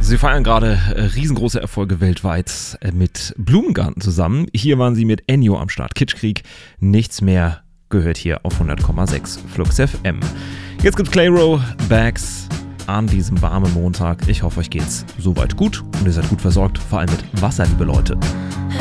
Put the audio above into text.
Sie feiern gerade riesengroße Erfolge weltweit mit Blumengarten zusammen. Hier waren sie mit Ennio am Start. Kitschkrieg, nichts mehr gehört hier auf 100,6 Flux FM. Jetzt gibt's Clayro Bags an diesem warmen Montag. Ich hoffe, euch geht's soweit gut und ihr seid gut versorgt, vor allem mit Wasser, liebe Leute.